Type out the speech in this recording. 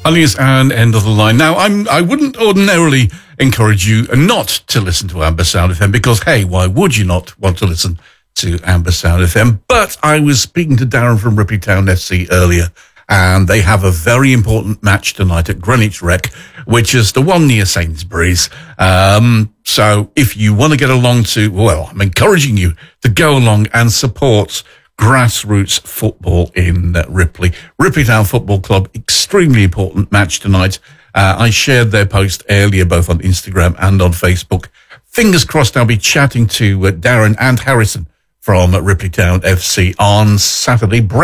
Alias and End of the Line. Now, I wouldn't ordinarily encourage you not to listen to Amber Sound FM because, hey, why would you not want to listen to Amber Sound FM? But I was speaking to Darren from Ripley Town FC earlier, and they have a very important match tonight at Greenwich Rec, which is the one near Sainsbury's. So if you want to get along to, well, I'm encouraging you to go along and support grassroots football in Ripley. Ripley Town Football Club, extremely important match tonight. I shared their post earlier, both on Instagram and on Facebook. Fingers crossed I'll be chatting to Darren and Harrison from Ripley Town FC on Saturday.